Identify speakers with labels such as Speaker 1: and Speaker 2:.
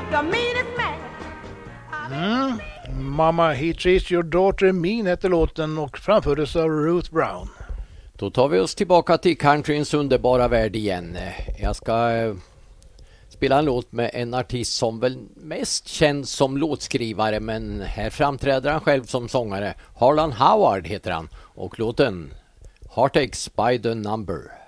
Speaker 1: the meanest man.
Speaker 2: Mama, He Treats Your Daughter Mean heter låten och framfördes av Ruth Brown.
Speaker 3: Då tar vi oss tillbaka till countryns underbara värld igen. Jag ska spela en låt med en artist som väl mest känns som låtskrivare, men här framträder han själv som sångare. Harlan Howard heter han och låten Heartaches by the Number.